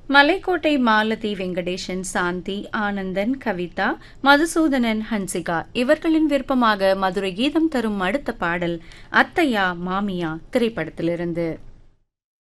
மலைக்கோட்டை மாலதி வெங்கடேசன், சாந்தி, ஆனந்தன், கவிதா, மதுசூதனன், ஹன்சிகா இவர்களின் விருப்பமாக மதுரை கீதம் தரும் அடுத்த பாடல் அத்தையா மாமியா திரைப்படத்திலிருந்து.